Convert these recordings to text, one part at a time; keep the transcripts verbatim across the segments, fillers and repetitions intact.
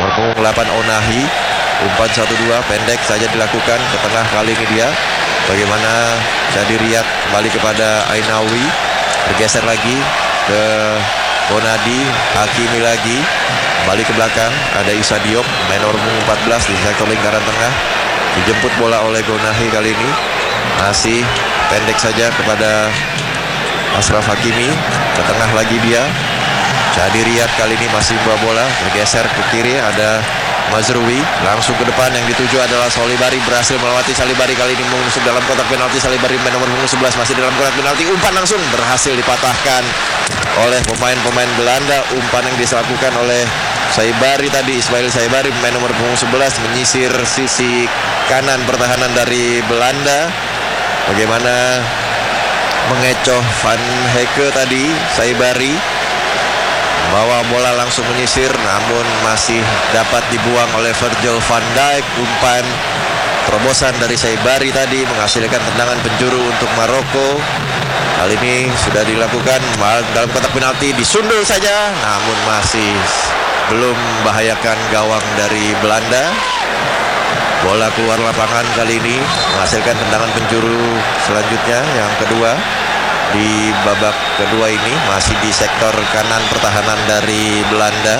Nomor punggung delapan Onahi. Umpan satu dua pendek saja dilakukan ke tengah kali ini dia. Bagaimana Jadi Riyad kembali kepada Ainawi. Bergeser lagi ke Bonadi. Hakimi lagi. Kembali ke belakang. Ada Isa Diop. Main nomor punggung empat belas di sektor lingkaran tengah. Dijemput bola oleh Gonahi kali ini. Masih pendek saja kepada Ashraf Hakimi. Ke tengah lagi dia. Jadi Riyad kali ini masih bawa bola. Bergeser ke kiri. Ada Mazrui. Langsung ke depan. Yang dituju adalah Solibari. Berhasil melewati Salibari kali ini menusuk dalam kotak penalti. Salibari main nomor punggung sebelas masih dalam kotak penalti. Umpan langsung berhasil dipatahkan oleh pemain-pemain Belanda. Umpan yang dilakukan oleh Saibari tadi, Ismail Saibari pemain nomor punggung sebelas menyisir sisi kanan pertahanan dari Belanda. Bagaimana mengecoh Van Heke tadi, Saibari bawa bola langsung menyisir, namun masih dapat dibuang oleh Virgil van Dijk. Umpan terobosan dari Saibari tadi menghasilkan tendangan penjuru untuk Maroko. Kali ini sudah dilakukan dalam kotak penalti, disundul saja, namun masih belum membahayakan gawang dari Belanda. Bola keluar lapangan kali ini menghasilkan tendangan penjuru selanjutnya yang kedua. Di babak kedua ini masih di sektor kanan pertahanan dari Belanda.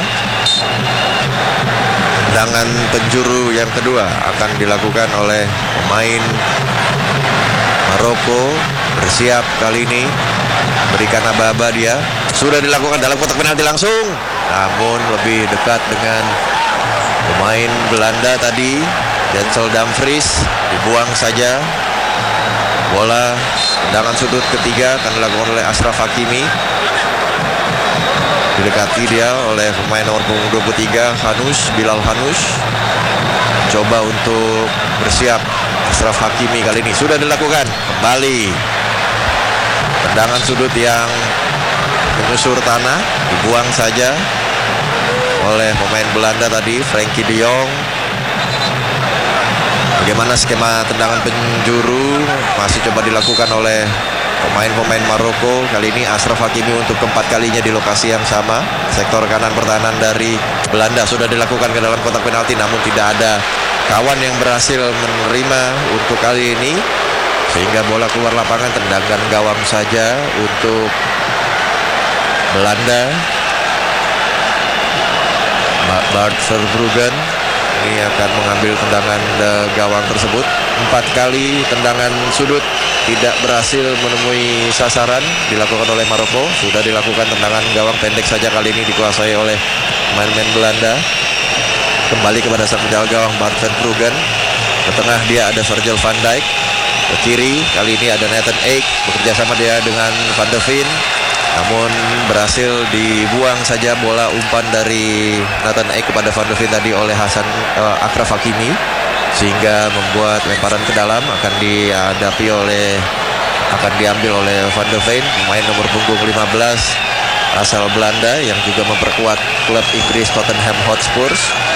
Tendangan penjuru yang kedua akan dilakukan oleh pemain Maroko. Bersiap kali ini, berikan aba-aba dia. Sudah dilakukan dalam kotak penalti langsung, namun lebih dekat dengan pemain Belanda tadi, Denzel Dumfries. Dibuang saja. Bola tendangan sudut ketiga akan dilakukan oleh Ashraf Hakimi. Didekati dia oleh pemain nomor punggung dua puluh tiga Hanus, Bilal Hanus. Coba untuk bersiap Ashraf Hakimi kali ini sudah dilakukan. Kembali tendangan sudut yang menyusur tanah, dibuang saja oleh pemain Belanda tadi, Frenkie de Jong. Bagaimana skema tendangan penjuru masih coba dilakukan oleh pemain-pemain Maroko. Kali ini Ashraf Hakimi untuk keempat kalinya di lokasi yang sama. Sektor kanan pertahanan dari Belanda sudah dilakukan ke dalam kotak penalti, namun tidak ada kawan yang berhasil menerima untuk kali ini, sehingga bola keluar lapangan. Tendangan gawang saja untuk Belanda. Bart Verbruggen ini akan mengambil tendangan gawang tersebut. Empat kali tendangan sudut tidak berhasil menemui sasaran dilakukan oleh Maroko. Sudah dilakukan tendangan gawang pendek saja kali ini dikuasai oleh pemain-pemain Belanda. Kembali kepada sang penjaga gawang Bart Verbruggen. Ke tengah dia ada Virgil van Dijk. Ke kiri kali ini ada Nathan Ake. Bekerja sama dia dengan Van de Ven. Namun berhasil dibuang saja bola umpan dari Nathan Ake kepada Van de Ven tadi oleh Hasan uh, Achraf Hakimi, sehingga membuat lemparan ke dalam akan dihadapi oleh akan diambil oleh Van de Ven, pemain nomor punggung lima belas asal Belanda yang juga memperkuat klub Inggris Tottenham Hotspur.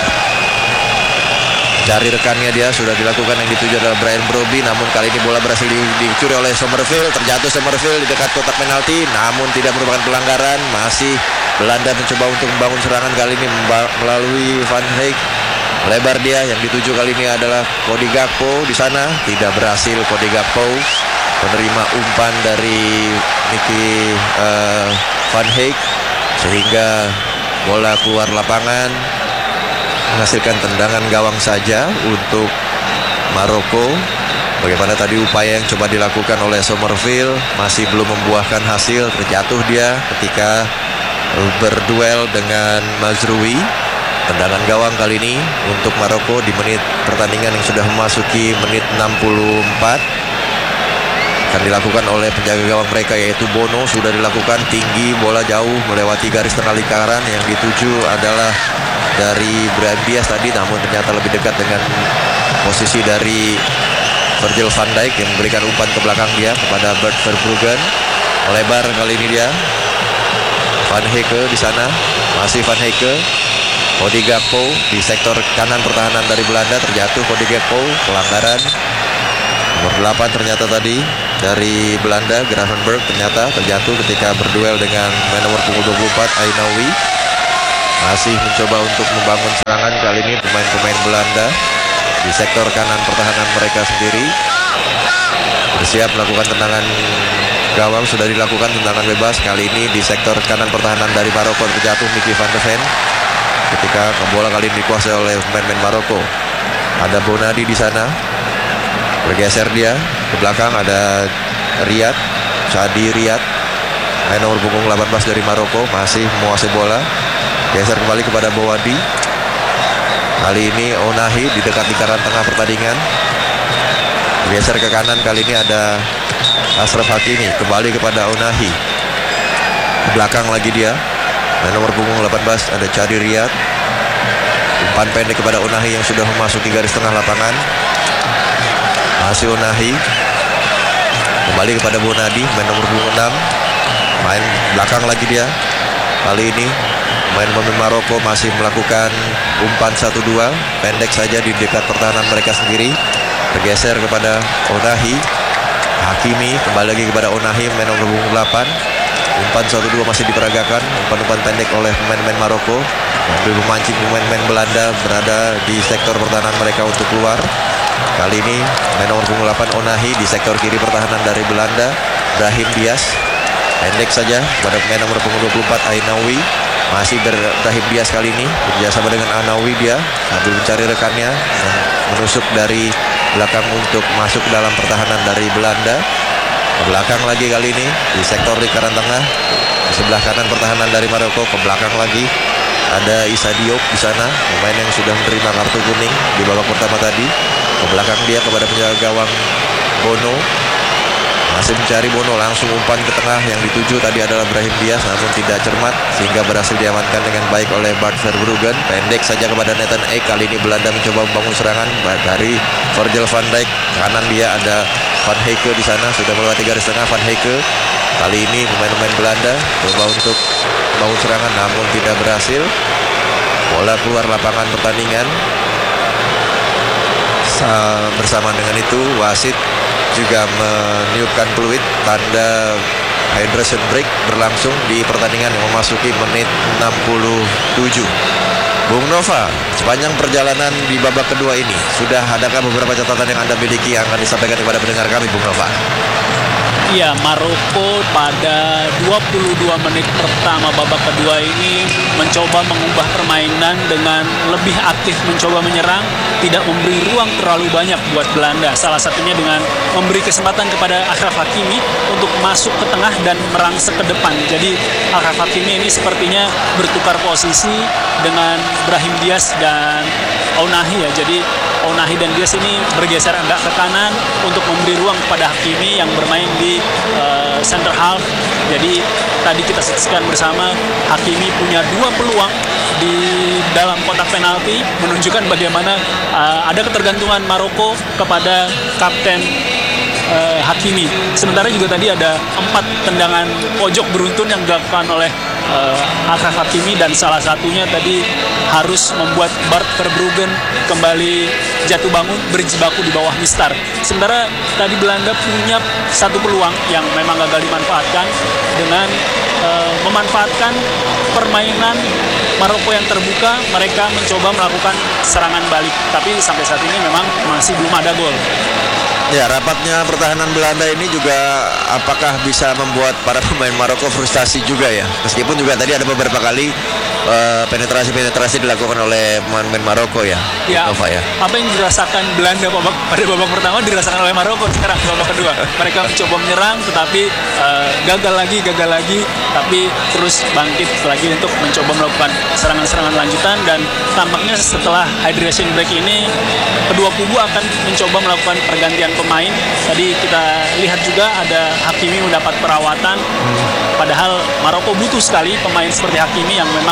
Dari rekannya dia sudah dilakukan, yang dituju adalah Brian Brobbey, namun kali ini bola berhasil di, dicuri oleh Somerville. Terjatuh Somerville di dekat kotak penalti, namun tidak merupakan pelanggaran. Masih Belanda mencoba untuk membangun serangan kali ini melalui Van Dijk. Lebar dia, yang dituju kali ini adalah Cody Gakpo di sana. Tidak berhasil Cody Gakpo menerima umpan dari Nicky uh, Van Dijk, sehingga bola keluar lapangan, menghasilkan tendangan gawang saja untuk Maroko. Bagaimana tadi upaya yang coba dilakukan oleh Somerville masih belum membuahkan hasil. Terjatuh dia ketika berduel dengan Mazrui. Tendangan gawang kali ini untuk Maroko di menit pertandingan yang sudah memasuki menit enam puluh empat. Akan dilakukan oleh penjaga gawang mereka yaitu Bono. Sudah dilakukan tinggi, bola jauh melewati garis tengah lingkaran. Yang dituju adalah dari Brahim Diaz tadi, namun ternyata lebih dekat dengan posisi dari Virgil van Dijk yang memberikan umpan ke belakang dia kepada Bart Verbruggen. Lebar kali ini dia. Van Heke di sana, masih Van Heke. Cody Gakpo di sektor kanan pertahanan dari Belanda, terjatuh Cody Gakpo, pelanggaran. Nomor delapan ternyata tadi dari Belanda, Gravenberch ternyata terjatuh ketika berduel dengan main nomor punggung dua puluh empat Ainawi. masih mencoba untuk membangun serangan. Kali ini pemain-pemain Belanda di sektor kanan pertahanan mereka sendiri bersiap melakukan tendangan gawang. Sudah dilakukan tendangan bebas. Kali ini di sektor kanan pertahanan dari Maroko terjatuh Mickey van de Ven ketika bola kali ini dikuasai oleh pemain-pemain Maroko. Ada Bonadi di sana, bergeser dia ke belakang. Ada Riyad, Chadi Riyad, main nomor punggung delapan belas dari Maroko, masih menguasai bola. Geser kembali kepada Bowadi. Kali ini Onahi di dekat lingkaran tengah pertandingan. Geser ke kanan, kali ini ada Ashraf Hakimi, kembali kepada Onahi. Ke belakang lagi dia, main nomor punggung delapan belas ada Chadi Riyad. Umpan pendek kepada Onahi yang sudah memasuki garis tengah lapangan. Masih Onahi, kembali kepada Bonadi, main nomor punggung enam. Main belakang lagi dia. Kali ini main pemain Maroko masih melakukan umpan satu dua pendek saja di dekat pertahanan mereka sendiri. Bergeser kepada Onahi. Hakimi kembali lagi kepada Onahi, main nomor punggung delapan. Umpan satu dua masih diperagakan, umpan-umpan pendek oleh pemain-pemain Maroko sambil memancing pemain-pemain Belanda berada di sektor pertahanan mereka untuk keluar. Kali ini main nomor punggung delapan Onahi di sektor kiri pertahanan dari Belanda. Brahim Diaz pendek saja pada pemain nomor punggung dua puluh empat Ainawi. Masih Brahim Diaz kali ini bekerjasama dengan Ainawi dia sambil mencari rekannya yang menusuk dari belakang untuk masuk ke dalam pertahanan dari Belanda. Ke belakang lagi kali ini di sektor lingkaran tengah di sebelah kanan pertahanan dari Maroko. Ke belakang lagi ada Issa Diop di sana, pemain yang sudah menerima kartu kuning di babak pertama tadi. Ke belakang dia kepada penjaga gawang Bono. Masih mencari Bono, langsung umpan ke tengah yang dituju tadi adalah Brahim Diaz, namun tidak cermat sehingga berhasil diamankan dengan baik oleh Bart Verbruggen. Pendek saja kepada Nathan Ake. Kali ini Belanda mencoba membangun serangan dari Virgil van Dijk. Kanan dia ada Van Heike di sana, sudah melewati garis tengah Van Heike. Kali ini pemain-pemain Belanda coba untuk membangun serangan namun tidak berhasil. Bola keluar lapangan pertandingan. Bersama dengan itu wasit juga meniupkan peluit tanda hydration break berlangsung di pertandingan yang memasuki menit enam puluh tujuh. Bung Nova, sepanjang perjalanan di babak kedua ini sudah adakah beberapa catatan yang Anda miliki yang akan disampaikan kepada pendengar kami, Bung Nova? Iya, Maroko pada dua puluh dua menit pertama babak kedua ini mencoba mengubah permainan dengan lebih aktif mencoba menyerang, tidak memberi ruang terlalu banyak buat Belanda. Salah satunya dengan memberi kesempatan kepada Achraf Hakimi untuk masuk ke tengah dan merangsek ke depan. Jadi Achraf Hakimi ini sepertinya bertukar posisi dengan Brahim Diaz dan Ounahi ya. Jadi Ounahi dan Diaz ini bergeser agak ke kanan untuk memberi ruang kepada Hakimi yang bermain di uh, center half. Jadi tadi kita saksikan bersama Hakimi punya dua peluang di dalam kotak penalti, menunjukkan bagaimana uh, ada ketergantungan Maroko kepada kapten uh, Hakimi. Sementara juga tadi ada empat tendangan pojok beruntun yang dilakukan oleh uh, Achraf Hakimi dan salah satunya tadi harus membuat Bart Verbruggen kembali jatuh bangun berjibaku di bawah mistar. Sementara tadi Belanda punya satu peluang yang memang gagal dimanfaatkan dengan uh, memanfaatkan permainan Maroko yang terbuka. Mereka mencoba melakukan serangan balik, tapi sampai saat ini memang masih belum ada gol. Ya, rapatnya pertahanan Belanda ini juga apakah bisa membuat para pemain Maroko frustasi juga ya? Meskipun juga tadi ada beberapa kali uh, penetrasi-penetrasi dilakukan oleh pemain Maroko ya, ya, Nova ya. Apa yang dirasakan Belanda babak, pada babak pertama dirasakan oleh Maroko sekarang di babak kedua. Mereka mencoba menyerang tetapi uh, gagal lagi, gagal lagi, tapi terus bangkit lagi untuk mencoba melakukan serangan-serangan lanjutan dan tampaknya setelah hydration break ini kedua kubu akan mencoba melakukan pergantian pemain. Tadi kita lihat juga ada Hakimi mendapat perawatan. Padahal Maroko butuh sekali pemain seperti Hakimi yang memang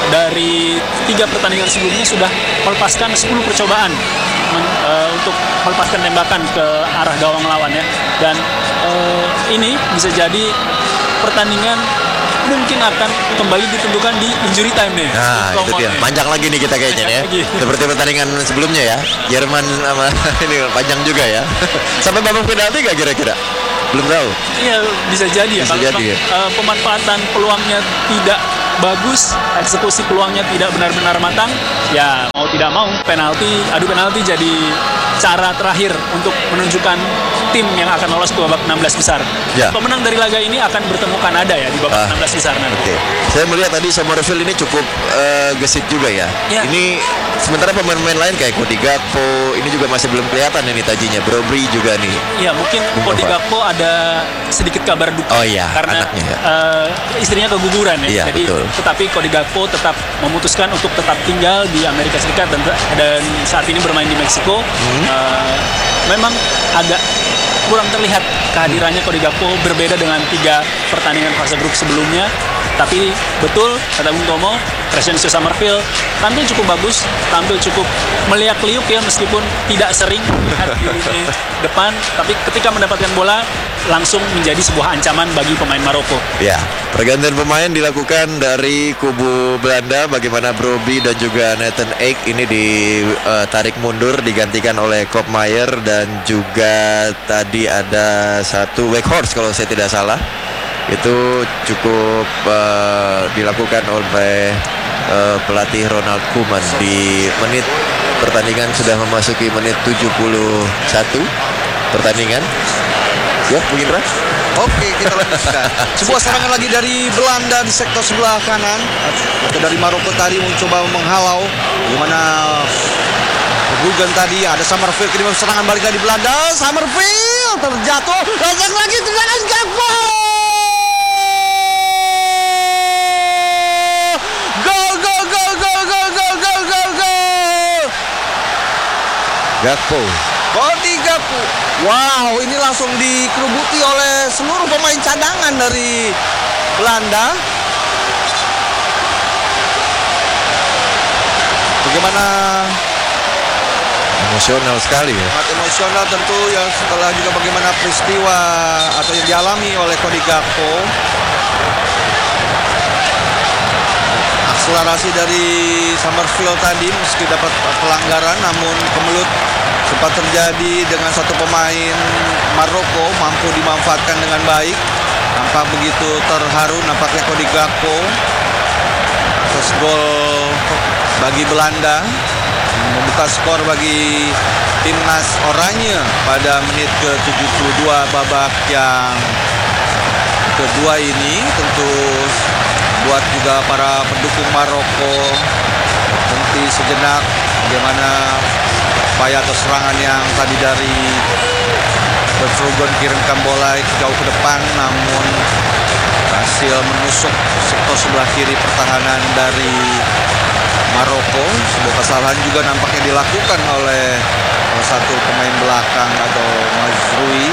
dari tiga pertandingan sebelumnya sudah melepaskan sepuluh percobaan men, uh, untuk melepaskan tembakan ke arah gawang lawan ya. Dan uh, ini bisa jadi pertandingan mungkin akan kembali ditentukan di injury time nih. Nah, itu dia. Panjang lagi nih kita kayaknya ya. Seperti pertandingan sebelumnya ya. Jerman sama ini panjang juga ya. Sampai babak penalti gak kira-kira? Belum tahu. Iya, bisa jadi ya. Bisa kalau jadi, ya. uh, pemanfaatan peluangnya tidak bagus, eksekusi peluangnya tidak benar-benar matang, ya mau tidak mau penalti, adu penalti jadi cara terakhir untuk menunjukkan tim yang akan lolos ke babak enam belas besar. Ya. Pemenang dari laga ini akan bertemu Kanada ya di babak Ah, enam belas besar nanti. Oke, saya melihat tadi Summerfield ini cukup eh, gesit juga ya. Ya. Ini sementara pemain-pemain lain kayak Cody Gakpo ini juga masih belum kelihatan ini tajinya. Brobry juga nih. Ya mungkin Bung Cody Nova. Gakpo ada sedikit kabar duka Oh iya, karena anaknya ya. eh, istrinya keguguran ya. Iya, Jadi betul. tetapi Cody Gakpo tetap memutuskan untuk tetap tinggal di Amerika Serikat dan, dan saat ini bermain di Meksiko. Hmm. Eh, memang agak kurang terlihat kehadirannya Cody Gakpo, berbeda dengan tiga pertandingan fase grup sebelumnya. Tapi betul kata Bung Tomo, Crescencio Summerfield tampil cukup bagus, tampil cukup meliak-liuk ya meskipun tidak sering melihat di lini depan, tapi ketika mendapatkan bola langsung menjadi sebuah ancaman bagi pemain Maroko. Ya, pergantian pemain dilakukan dari kubu Belanda. Bagaimana Brobbey dan juga Nathan Ake ini ditarik mundur, digantikan oleh Kopmaier dan juga tadi ada satu Weghorst kalau saya tidak salah. Itu cukup uh, dilakukan oleh uh, pelatih Ronald Koeman di menit pertandingan, sudah memasuki menit tujuh puluh satu pertandingan. Ya, Bung Indra. Oke, kita lanjutkan. Sebuah serangan lagi dari Belanda di sektor sebelah kanan. Atau dari Maroko tadi mencoba menghalau. Bagaimana Gugan tadi, ada Summerfield kirim serangan balik dari Belanda. Summerfield terjatuh. Lagi lagi tendangan Gakpo. Gol, gol, gol, gol, gol, gol, gol, gol, gol. Gakpo. Cody Gakpo. Wow, ini langsung dikerubuti oleh seluruh pemain cadangan dari Belanda. Bagaimana Emosional sekali ya. sangat emosional tentu yang setelah juga bagaimana peristiwa atau yang dialami oleh Cody Gakpo. Akselerasi dari Summerfield tadi meski dapat pelanggaran, namun kemelut sempat terjadi dengan satu pemain Maroko, mampu dimanfaatkan dengan baik. Nampak begitu terharu nampaknya Cody Gakpo atas gol bagi Belanda, membuka skor bagi timnas Oranye pada menit ke tujuh puluh dua babak yang kedua ini. Tentu buat juga para pendukung Maroko berhenti sejenak bagaimana upaya atau serangan yang tadi dari Vertonghen kirimkan bola jauh ke depan, namun berhasil menusuk sektor sebelah kiri pertahanan dari Maroko. Sebuah kesalahan juga nampaknya dilakukan oleh salah satu pemain belakang atau Mazrui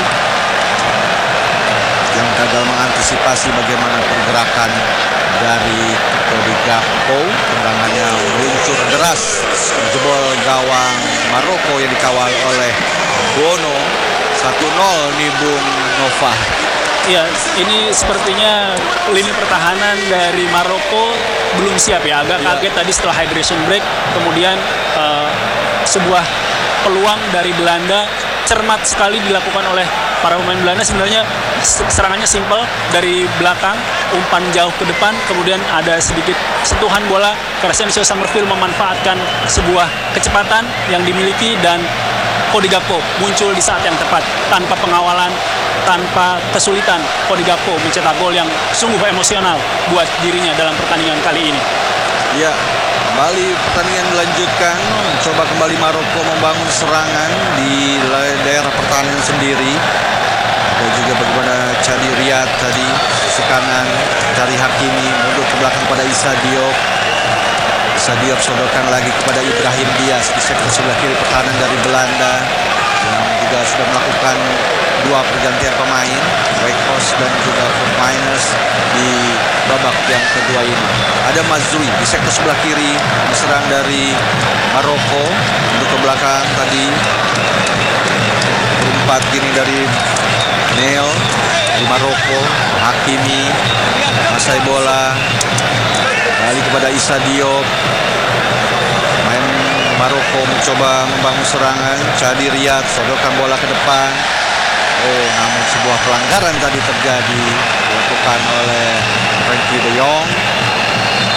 yang gagal mengantisipasi bagaimana pergerakan dari Cody Gakpo. Tendangannya meluncur deras menjebol gawang Maroko yang dikawal oleh Bono. satu nol nih Bung Nova. Ya, ini sepertinya lini pertahanan dari Maroko belum siap ya. Agak kaget tadi setelah hydration break. Kemudian uh, sebuah peluang dari Belanda cermat sekali dilakukan oleh para pemain Belanda. Sebenarnya serangannya simpel dari belakang, umpan jauh ke depan, kemudian ada sedikit sentuhan bola. Crescencio Summerfield memanfaatkan sebuah kecepatan yang dimiliki dan Cody Gakpo muncul di saat yang tepat tanpa pengawalan, tanpa kesulitan. Cody Gakpo mencetak gol yang sungguh emosional buat dirinya dalam pertandingan kali ini. Ya, kembali pertandingan dilanjutkan. Coba kembali Maroko membangun serangan di daerah pertahanan sendiri. Dan juga bagaimana Chadi Riyad tadi sisi kanan, cari Hakimi mundur ke belakang pada Issa Diop. Issa Diop sodorkan lagi kepada Ibrahim Diaz di sektor sebelah kiri pertahanan dari Belanda yang juga sudah melakukan dua pergantian pemain, Weghorst dan juga Miners di babak yang kedua ini. Ada Mazrui di sektor sebelah kiri diserang dari Maroko, untuk ke belakang tadi berempat gini dari Neil di Maroko. Hakimi masai bola balik kepada Issa Diop. Main Maroko mencoba membangun serangan. Chadi Riyad sodorkan bola ke depan. Oh, namun sebuah pelanggaran tadi terjadi dilakukan oleh Frenkie de Jong.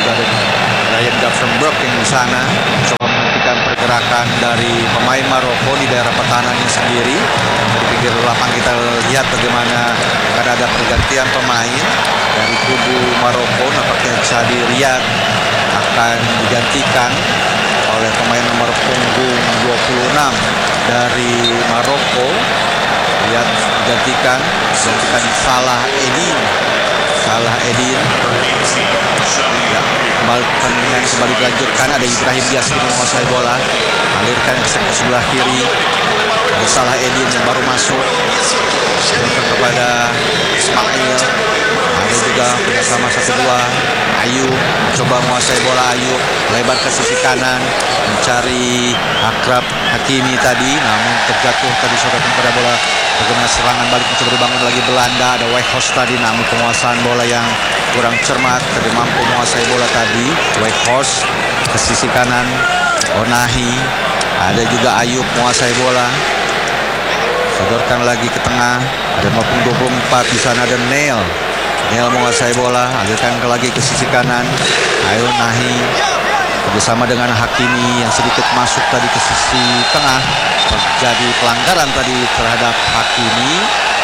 juga ada Ryan Gravenberch yang di sana coba menghentikan pergerakan dari pemain Maroko di daerah pertahanannya sendiri. Di pinggir lapangan kita lihat bagaimana akan ada pergantian pemain dari kubu Maroko. Nampaknya Chadi Riyad akan digantikan oleh pemain nomor punggung dua puluh enam dari Maroko. Lihat digantikan digantikan Salah Eddin. Salah Eddin. Ya, kembali pertandingan kembali dilanjutkan. Ada Ibrahim Diaz yang menguasai bola, alirkan ke sektor sebelah kiri. Ada Salah Eddin yang baru masuk kepada Ismail. Ada juga bersama satu dua Ayub coba menguasai bola. Ayub lebar ke sisi kanan mencari Akrab Hakimi tadi, namun terjatuh tadi saudara pada bola. Bagaimana serangan balik mencoba dibangun lagi Belanda. Ada Weghorst tadi, namun penguasaan bola yang kurang cermat, tidak mampu menguasai bola tadi. Weghorst ke sisi kanan, Onahi. Ada juga Ayub menguasai bola, sodorkan lagi ke tengah. Ada maupun dua puluh empat di sana ada Neil. Neil menguasai bola, alirkan ke lagi ke sisi kanan. Ayo Nahi bersama dengan Hakimi yang sedikit masuk tadi ke sisi tengah. Terjadi pelanggaran tadi terhadap Hakimi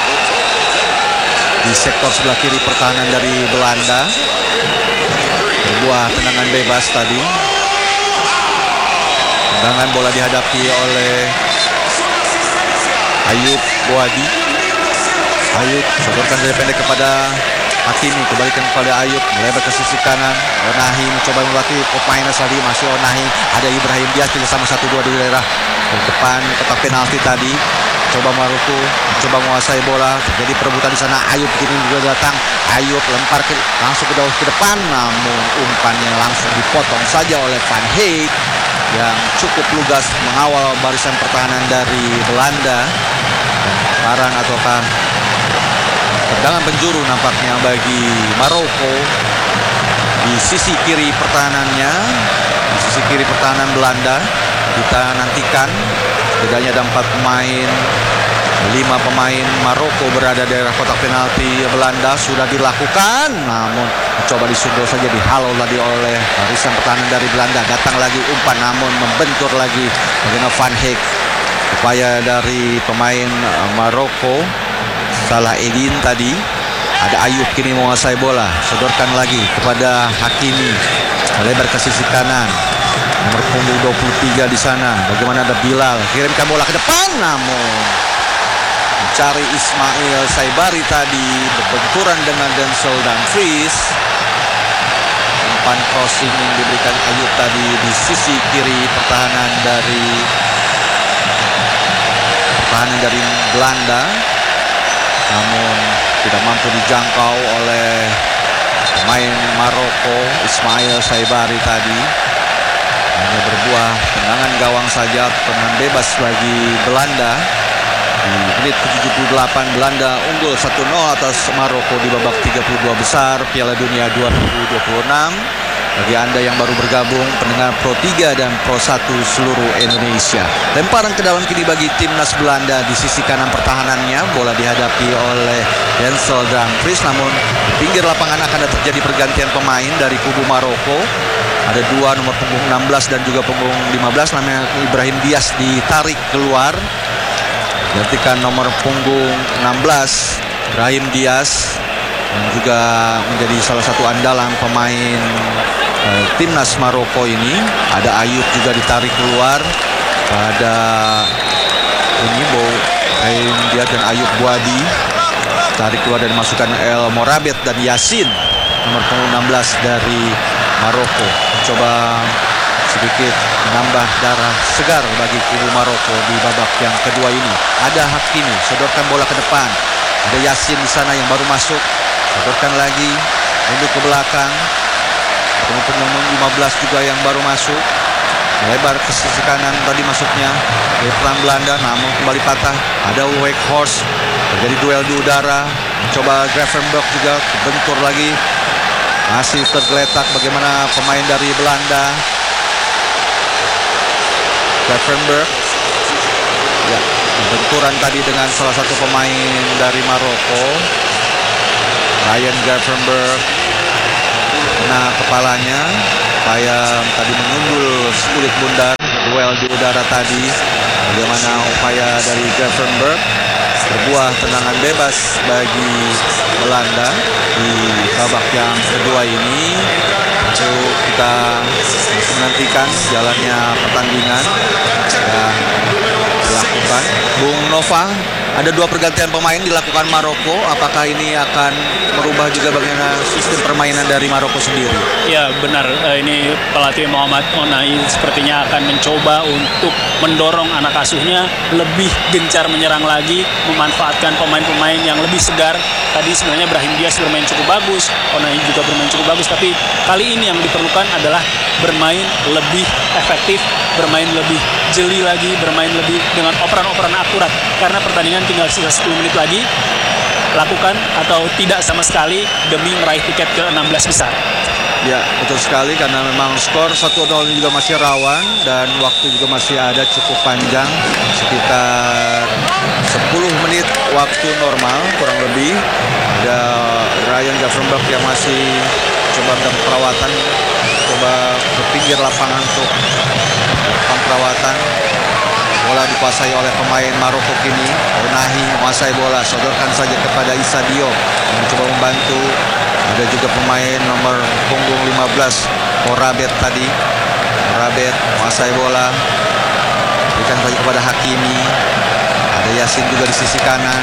di sektor sebelah kiri pertahanan dari Belanda. Sebuah tendangan bebas tadi. Tendangan bola dihadapi oleh Ayub Boadi. Ayub sodorkan dari pendek kepada Hakimi, kembalikan kepada Ayub, melebar ke sisi kanan. Onahi mencoba melatih pemainnya tadi, masih Onahi. Ada Ibrahim Diaz sama satu dua di daerah depan kotak penalti tadi. Coba Maroko, coba menguasai bola, terjadi perebutan di sana. Ayub kini juga datang. Ayub lempar ke, langsung ke jauh ke depan, namun umpannya langsung dipotong saja oleh Van Heek yang cukup lugas mengawal barisan pertahanan dari Belanda. Parang ataukah tendangan penjuru nampaknya bagi Maroko di sisi kiri pertahanannya, di sisi kiri pertahanan Belanda. Kita nantikan, setidaknya ada empat pemain, lima pemain Maroko berada di daerah kotak penalti Belanda. Sudah dilakukan, namun mencoba disundul saja, dihalau tadi oleh barisan pertahanan dari Belanda. Datang lagi umpan, namun membentur lagi bagaimana Van Heek. Upaya dari pemain Maroko, Salah Eddin tadi. Ada Ayub kini menguasai bola, sodorkan lagi kepada Hakimi, lebar ke sisi kanan. Nomor punggung dua puluh tiga di sana. Bagaimana ada Bilal, kirimkan bola ke depan, namun mencari Ismail Saibari tadi berbenturan dengan Denzel Dumfries. Umpan crossing yang diberikan Ayub tadi di sisi kiri pertahanan dari pertahanan dari Belanda, namun tidak mampu dijangkau oleh pemain Maroko Ismail Saibari tadi. Hanya berbuah tendangan gawang saja, tendangan bebas bagi Belanda. Di menit ke tujuh puluh delapan Belanda unggul satu nol atas Maroko di babak tiga puluh dua besar Piala Dunia dua ribu dua puluh enam. Bagi Anda yang baru bergabung, pendengar Pro tiga dan Pro satu seluruh Indonesia. Lemparan ke dalam kini bagi timnas Belanda. Di sisi kanan pertahanannya, bola dihadapi oleh Denzel Dumfries. Namun di pinggir lapangan akan ada terjadi pergantian pemain dari kubu Maroko. Ada dua nomor punggung enam belas dan juga punggung lima belas, namanya Ibrahim Diaz ditarik keluar. Gantikan nomor punggung enam belas Ibrahim Diaz yang juga menjadi salah satu andalan pemain eh, timnas Maroko ini. Ada Ayub juga ditarik keluar. Ada ini Bo Ibrahim Diaz dan Ayub Boadi tarik keluar dan masukkan El Morabet dan Yasin nomor punggung enam belas dari Maroko. Coba sedikit menambah darah segar bagi kubu Maroko di babak yang kedua ini. Ada Hakimi, sodorkan bola ke depan. Ada Yasin di sana yang baru masuk, sodorkan lagi, mundur ke belakang. Kemudian nomor lima belas juga yang baru masuk, melebar ke sisi kanan tadi masuknya dari perang Belanda, namun kembali patah. Ada Weghorst, terjadi duel di udara. Coba Gravenberch juga bentur lagi, masih tergeletak bagaimana pemain dari Belanda. Gravenberch, ya, benturan tadi dengan salah satu pemain dari Maroko, Ryan Gravenberch. kena kepalanya. Upaya tadi mengunggul kulit bundar, duel di udara tadi. Bagaimana upaya dari Gravenberch, sebuah tendangan bebas bagi Belanda di babak yang kedua ini. Untuk kita menantikan jalannya pertandingan yang dilakukan. Bung Nova, ada dua pergantian pemain dilakukan Maroko. Apakah ini akan merubah juga bagaimana sistem permainan dari Maroko sendiri? Ya benar, ini pelatih Muhammad Onai sepertinya akan mencoba untuk mendorong anak asuhnya lebih gencar menyerang lagi, memanfaatkan pemain-pemain yang lebih segar. Tadi sebenarnya Brahim Diaz bermain cukup bagus, Onai juga bermain cukup bagus, tapi kali ini yang diperlukan adalah bermain lebih efektif, bermain lebih jeli lagi, bermain lebih dengan operan-operan akurat, karena pertandingan tinggal sisa sepuluh menit lagi. Lakukan atau tidak sama sekali demi meraih tiket ke enam belas besar. Ya, betul sekali, karena memang skor satu nol juga masih rawan dan waktu juga masih ada cukup panjang, sekitar sepuluh menit waktu normal kurang lebih. Ada Ryan Gravenberch yang masih coba mendapat perawatan, coba ke pinggir lapangan untuk melakukan perawatan. Bola dikuasai oleh pemain Maroko kini. Onahi menguasai bola, sodorkan saja kepada Issa Diop yang mencoba membantu. Ada juga pemain nomor punggung lima belas, Morabet tadi. Morabet menguasai bola, berikan saja kepada Hakimi. Ada Yasin juga di sisi kanan.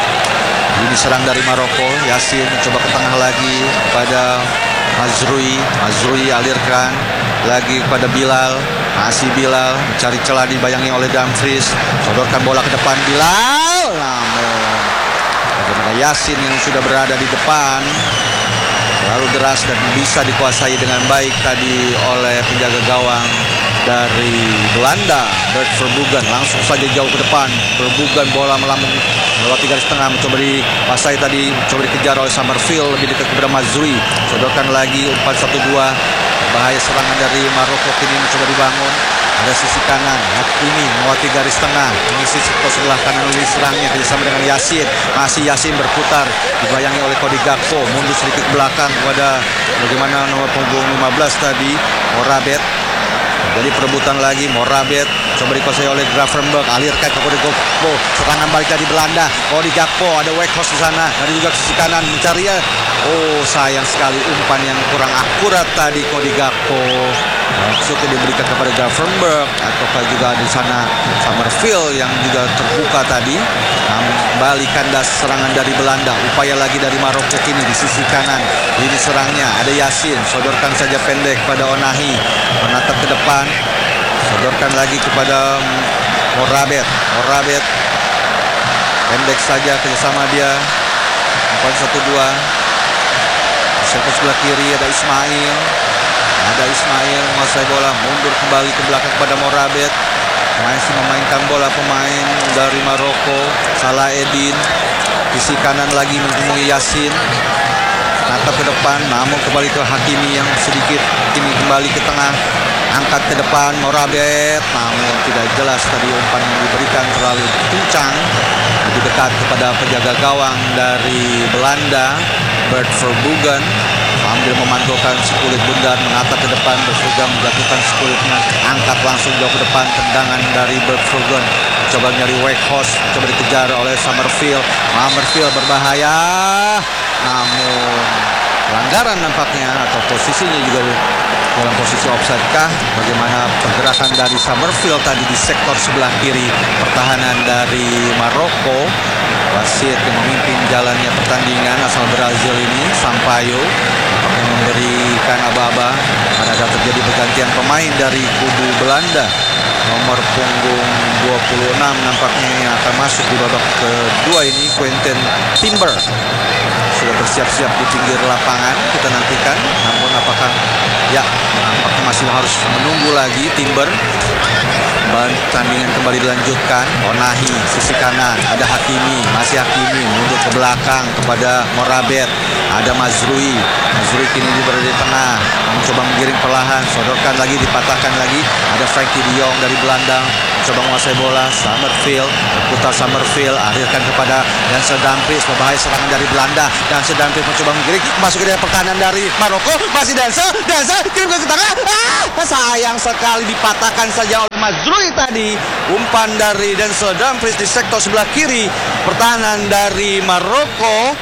Ini serang dari Maroko. Yasin coba ke tengah lagi kepada Mazrui. Mazrui alirkan lagi kepada Bilal. Masih Bilal mencari celah, dibayangi oleh Dumfries. Sodorkan bola ke depan Bilal. Namun bagaimana Yasin yang sudah berada di depan terlalu deras dan bisa dikuasai dengan baik tadi oleh penjaga gawang dari Belanda, Bert Verbruggen. Langsung saja jauh ke depan. Verbruggen, bola melambung melewati garis tengah, mencoba dikuasai tadi, mencoba dikejar oleh Summerfield, lebih dekat kepada Mazrui. Sodorkan lagi umpan satu dua. Bahaya serangan dari Maroko kini mencoba dibangun. Ada sisi kanan, Hakimi melewati garis tengah, mengisi sektor sebelah kanan oleh serangnya kerjasama dengan Yasin. Masih Yasin berputar, dibayangi oleh Cody Gakpo, mundur sedikit belakang kepada bagaimana nomor punggung lima belas tadi, Morabet. Jadi perebutan lagi, Morabet coba dikuasai oleh Gravenberch, alirkan ke Cody Gakpo, serangan balik dari Belanda. Cody Gakpo, ada Weghorst di sana, ada juga sisi kanan mencari ya. Oh, sayang sekali umpan yang kurang akurat tadi Cody Gakpo. Maksudnya diberikan kepada Gravenberch, ataukah juga di sana Summerfield yang juga terbuka tadi. Kembali kandas serangan dari Belanda. Upaya lagi dari Maroko kini di sisi kanan. Ini serangnya ada Yasin, sodorkan saja pendek pada Onahi, menatap ke depan, sodorkan lagi kepada Morabet. Morabet pendek saja kerjasama dia. Umpan satu dua. Sektor sebelah kiri ada Ismail. Ada Ismail menguasai bola, mundur kembali ke belakang kepada Morabet. Masih memainkan bola pemain dari Maroko, Salah Eddin. Sisi kanan lagi menemui Yasin. Natap ke depan, namun kembali ke Hakimi yang sedikit kini kembali ke tengah. Angkat ke depan Morabet, namun tidak jelas tadi umpan yang diberikan terlalu kencang. Lebih dekat kepada penjaga gawang dari Belanda, Bert Verbruggen. Ambil memantulkan sekulit bundar, menatap ke depan, Verbruggen menjatuhkan sekulitnya, angkat langsung jauh ke depan, tendangan dari Bert Verbruggen. Coba nyari Weghorst, coba dikejar oleh Summerfield. Summerfield berbahaya, namun pelanggaran nampaknya, atau posisinya juga dalam posisi offside kah? Bagaimana pergerakan dari Summerfield tadi di sektor sebelah kiri pertahanan dari Maroko. Wasit yang memimpin jalannya pertandingan asal Brazil ini, Sampaio, yang memberikan aba-aba karena ada terjadi pergantian pemain dari kubu Belanda. Nomor punggung dua puluh enam nampaknya yang akan masuk di babak kedua ini, Quentin Timber. Sudah bersiap-siap di pinggir lapangan, kita nantikan. Namun apakah, ya nampaknya masih harus menunggu lagi Timber. Pertandingan kembali dilanjutkan. Onahi sisi kanan, ada Hakimi, masih Hakimi mundur ke belakang kepada Morabet. Ada Mazrui, Mazrui kini berada di tengah, mencoba menggiring perlahan, sodorkan lagi, dipatahkan lagi. Ada Frankie de Jong dari Belanda, coba menguasai bola. Summerfield berputar, Summerfield akhirkan kepada Denzel Dumfries. Berbahaya serangan dari Belanda. Denzel Dumfries mencoba menggiring masuk ke dalam pertahanan dari Maroko. Masih Denzel, Denzel kirim ke tengah. Ah, sayang sekali dipatahkan saja oleh Mazrui tadi. Umpan dari Denzel Dumfries di sektor sebelah kiri pertahanan dari Maroko.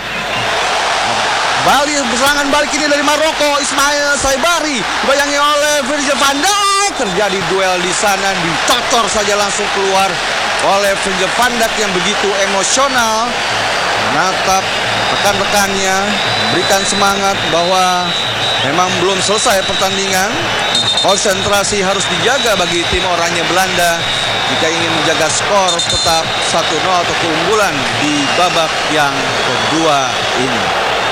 Balik serangan balik ini dari Maroko. Ismail Saibari dibayangi oleh Virgil van Dijk. Terjadi duel di sana, dicocor saja langsung keluar oleh Virgil van Dijk yang begitu emosional menatap rekan-rekannya, berikan semangat bahwa memang belum selesai pertandingan. Konsentrasi harus dijaga bagi tim oranye Belanda jika ingin menjaga skor tetap satu nol atau keunggulan di babak yang kedua ini.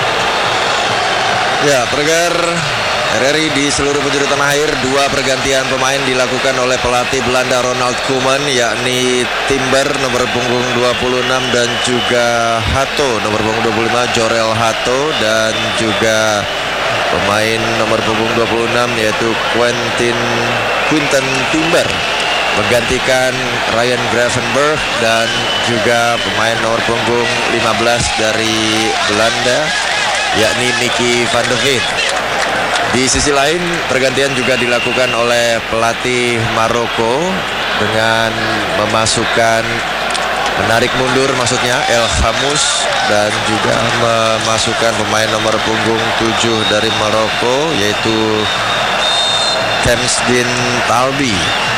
Ya, Perger R R I di seluruh penjuru tanah air, dua pergantian pemain dilakukan oleh pelatih Belanda Ronald Koeman, yakni Timber nomor punggung dua puluh enam dan juga Hato nomor punggung dua puluh lima, Jorel Hato, dan juga pemain nomor punggung dua puluh enam yaitu Quentin Quinten Timber menggantikan Ryan Gravenberch, dan juga pemain nomor punggung lima belas dari Belanda yakni Mickey van de Ven. Di sisi lain, pergantian juga dilakukan oleh pelatih Maroko dengan memasukkan, menarik mundur maksudnya El Khamus, dan juga memasukkan pemain nomor punggung tujuh dari Maroko yaitu Kemsdin Talbi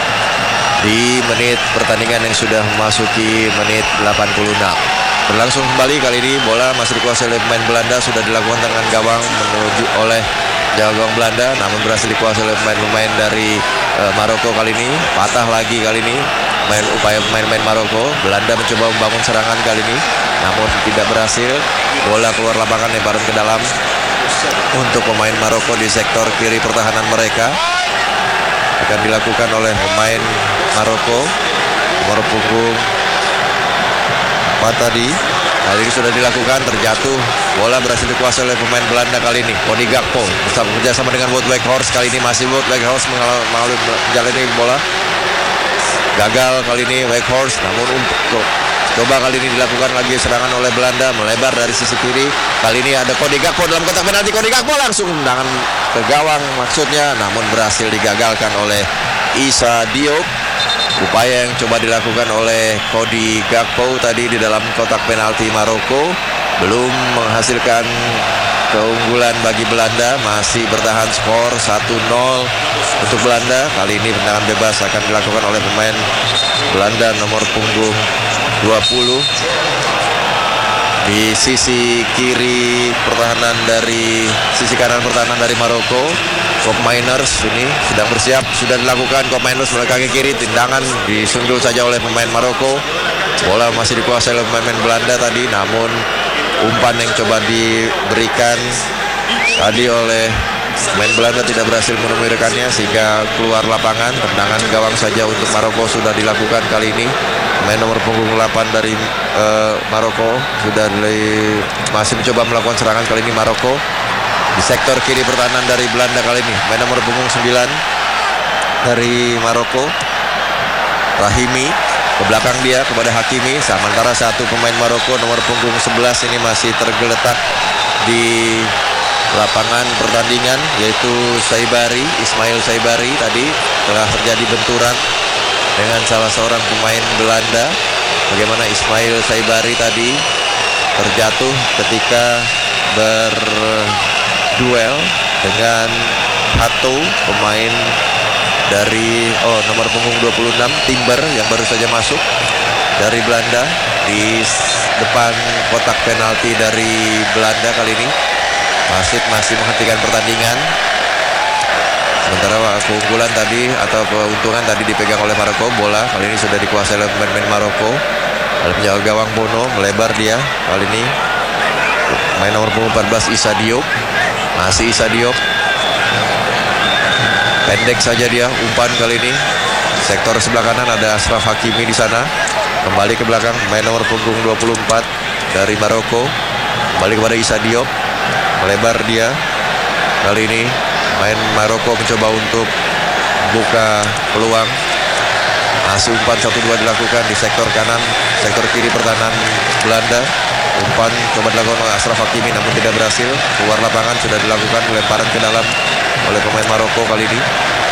di menit pertandingan yang sudah memasuki menit delapan puluh enam. Berlangsung kembali kali ini, bola masih dikuasai oleh pemain Belanda, sudah dilakukan tangan gawang menuju oleh jaga gawang Belanda, namun berhasil dikuasai oleh pemain-pemain dari uh, Maroko kali ini. Patah lagi kali ini main upaya pemain-pemain Maroko. Belanda mencoba membangun serangan kali ini, namun tidak berhasil. Bola keluar lapangan, lemparan ke dalam untuk pemain Maroko di sektor kiri pertahanan mereka. Akan dilakukan oleh pemain Maroko nomor punggung empat tadi. Kali ini sudah dilakukan, terjatuh. Bola berhasil dikuasai oleh pemain Belanda kali ini. Cody Gakpo bekerjasama dengan Wout Weghorst. Kali ini masih Wout Weghorst mengalami menjalani bola. Gagal kali ini Weghorst, namun untuk coba kali ini dilakukan lagi serangan oleh Belanda, melebar dari sisi kiri. Kali ini ada Cody Gakpo dalam kotak penalti. Cody Gakpo langsung tendangan ke gawang maksudnya, namun berhasil digagalkan oleh Issa Diop. Upaya yang coba dilakukan oleh Cody Gakpo tadi di dalam kotak penalti Maroko belum menghasilkan keunggulan bagi Belanda. Masih bertahan skor satu nol untuk Belanda. Kali ini tendangan bebas akan dilakukan oleh pemain Belanda nomor punggung dua puluh di sisi kiri pertahanan dari sisi kanan pertahanan dari Maroko. Koop Miners ini sedang bersiap, sudah dilakukan. Koop Miners mulai kaki kiri, tendangan disundul saja oleh pemain Maroko. Bola masih dikuasai oleh pemain Belanda tadi, namun umpan yang coba diberikan tadi oleh pemain Belanda tidak berhasil menemui rekannya sehingga keluar lapangan. Tendangan gawang saja untuk Maroko sudah dilakukan kali ini. Pemain nomor punggung delapan dari uh, Maroko sudah di, masih mencoba melakukan serangan kali ini Maroko. Di sektor kiri pertahanan dari Belanda kali ini, pemain nomor punggung sembilan dari Maroko, Rahimi, ke belakang dia kepada Hakimi. Sementara satu pemain Maroko nomor punggung sebelas ini masih tergeletak di lapangan pertandingan, yaitu Saibari, Ismail Saibari. Tadi telah terjadi benturan dengan salah seorang pemain Belanda. Bagaimana Ismail Saibari tadi terjatuh ketika berduel dengan Hato, pemain dari oh nomor punggung dua puluh enam Timber yang baru saja masuk dari Belanda di depan kotak penalti dari Belanda kali ini. Wasit masih menghentikan pertandingan. Sementara keunggulan tadi atau keuntungan tadi dipegang oleh Maroko. Bola kali ini sudah dikuasai oleh pemain-pemain Maroko. Lalu penjaga gawang Bono melebar dia kali ini. Main nomor punggung empat belas Issa Diop. Masih Issa Diop. Pendek saja dia umpan kali ini. Sektor sebelah kanan ada Ashraf Hakimi di sana. Kembali ke belakang main nomor punggung dua puluh empat dari Maroko. Kembali kepada Issa Diop. Melebar dia. Kali ini main Maroko mencoba untuk buka peluang. Masih umpan satu dua dilakukan di sektor kanan, sektor kiri pertahanan Belanda. Umpan coba dilakukan oleh Ashraf Hakimi namun tidak berhasil. Keluar lapangan sudah dilakukan lemparan ke dalam oleh pemain Maroko kali ini.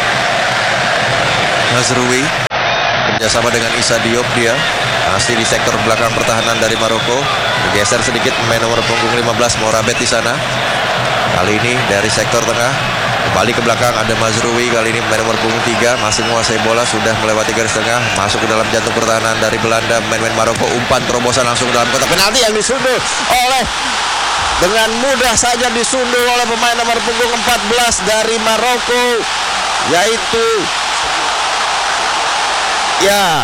Mazraoui kerjasama dengan Issa Diop, dia masih di sektor belakang pertahanan dari Maroko. Bergeser sedikit pemain nomor punggung lima belas Morabet di sana. Kali ini dari sektor tengah kembali ke belakang ada Mazraoui, kali ini pemain nomor punggung tiga masih menguasai bola, sudah melewati garis tengah, masuk ke dalam jantung pertahanan dari Belanda. Pemain-pemain Maroko umpan terobosan langsung ke dalam kotak penalti yang disundul oleh dengan mudah saja disundul oleh pemain nomor punggung empat belas dari Maroko, yaitu ya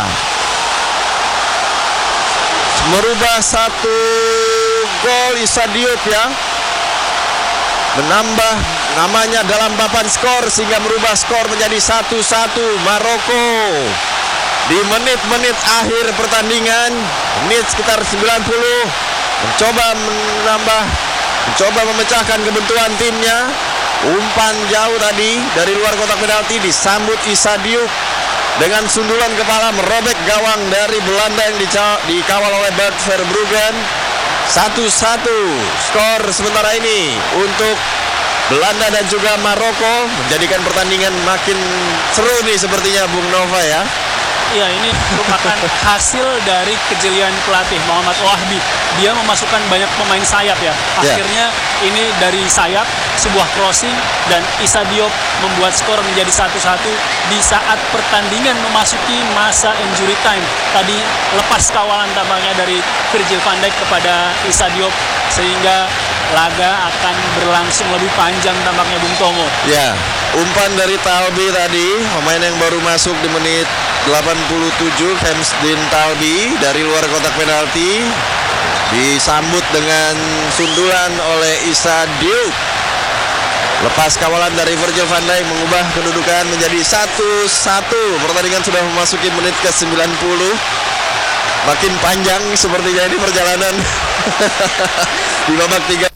merubah satu gol Issa Diop ya, menambah namanya dalam papan skor sehingga merubah skor menjadi satu satu Maroko di menit-menit akhir pertandingan. Menit sekitar sembilan puluh mencoba menambah, mencoba memecahkan kebuntuan timnya. Umpan jauh tadi dari luar kotak penalti disambut Issa Diop dengan sundulan kepala merobek gawang dari Belanda yang dikawal oleh Bert Verbruggen. Satu satu skor sementara ini untuk Belanda dan juga Maroko, menjadikan pertandingan makin seru nih sepertinya Bung Nova ya. Iya, ini merupakan hasil dari kejelian pelatih Muhammad Wahbi. Dia memasukkan banyak pemain sayap ya. Akhirnya yeah. ini dari sayap sebuah crossing dan Issa Diop membuat skor menjadi satu satu di saat pertandingan memasuki masa injury time. Tadi lepas kawalan tampaknya dari Virgil van Dijk kepada Issa Diop sehingga laga akan berlangsung lebih panjang tampaknya Bung Tomo. Ya, umpan dari Talbi tadi, pemain yang baru masuk di menit delapan puluh tujuh, Hemsdin Talbi dari luar kotak penalti disambut dengan sundulan oleh Issa Diop. Lepas kawalan dari Virgil van Dijk mengubah kedudukan menjadi satu satu. Pertandingan sudah memasuki menit ke sembilan puluh. Makin panjang sepertinya ini perjalanan di babak tiga.